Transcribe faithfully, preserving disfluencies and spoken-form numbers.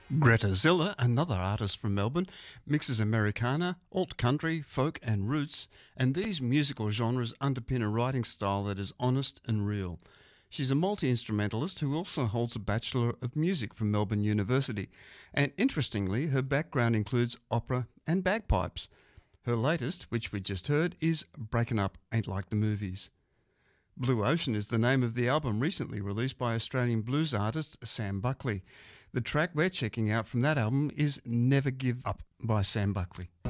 Greta Zilla, another artist from Melbourne, mixes Americana, alt country, folk, and roots, and these musical genres underpin a writing style that is honest and real. She's a multi instrumentalist who also holds a Bachelor of Music from Melbourne University, and interestingly, her background includes opera and bagpipes. Her latest, which we just heard, is Breaking Up Ain't Like the Movies. Blue Ocean is the name of the album recently released by Australian blues artist Sam Buckley. The track we're checking out from that album is Never Give Up by Sam Buckley.